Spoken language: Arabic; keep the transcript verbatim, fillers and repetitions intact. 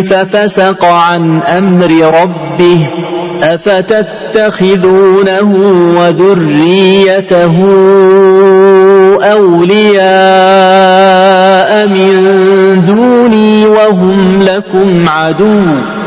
ففسق عن أمر ربه أفتتخذونه وذريته أولياء من دوني وهم لكم عدو